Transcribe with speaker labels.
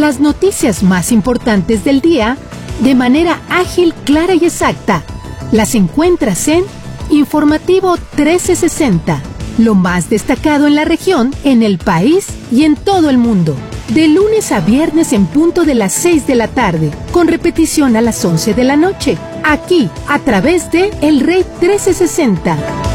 Speaker 1: Las noticias más importantes del día, de manera ágil, clara y exacta, las encuentras en Informativo 1360. Lo más destacado en la región, en el país y en todo el mundo. De lunes a viernes en punto de las 6 de la tarde, con repetición a las 11 de la noche. Aquí, a través de El Rey 1360.